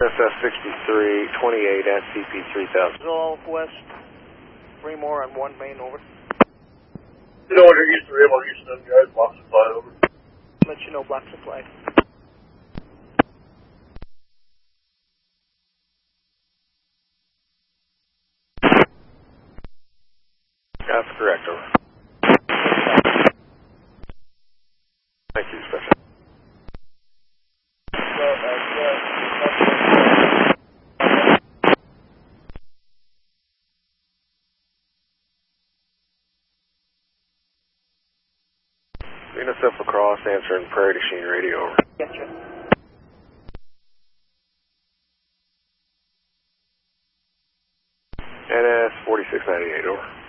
SF63, 28 at CP 3000. Southwest, 3 more on 1 main, over. You know what you're used to, Rim, I'm used to them guys, block supply, over. Let you know, block supply. That's correct, over. Thank you, Special. Venus F Lacrosse, answering Prairie du Chien radio, over. Yes, sir. NS 4698, over.